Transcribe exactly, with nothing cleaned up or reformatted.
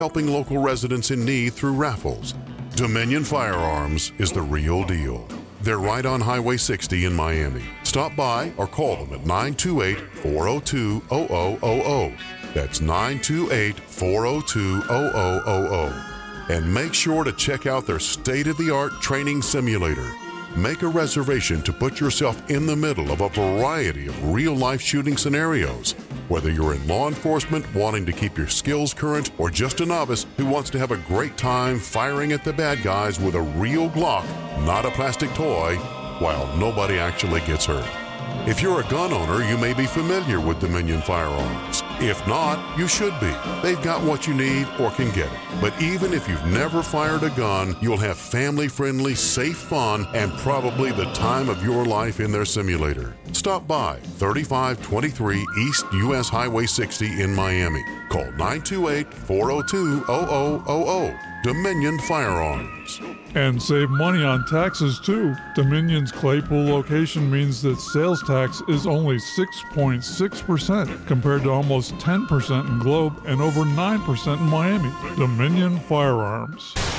helping local residents in need through raffles. Dominion Firearms is the real deal. They're right on Highway sixty in Miami. Stop by or call them at nine two eight, four oh two, oh oh oh oh. That's nine two eight, four oh two, oh oh oh oh. And make sure to check out their state-of-the-art training simulator. Make a reservation to put yourself in the middle of a variety of real-life shooting scenarios. Whether you're in law enforcement wanting to keep your skills current or just a novice who wants to have a great time firing at the bad guys with a real Glock, not a plastic toy, while nobody actually gets hurt. If you're a gun owner, you may be familiar with Dominion Firearms. If not, you should be. They've got what you need or can get it. But even if you've never fired a gun, you'll have family-friendly, safe fun and probably the time of your life in their simulator. Stop by thirty-five twenty-three East U S Highway sixty in Miami. Call nine two eight, four oh two, oh oh oh oh. Dominion Firearms. And save money on taxes, too. Dominion's Claypool location means that sales tax is only six point six percent compared to almost ten percent in Globe and over nine percent in Miami. Dominion Firearms.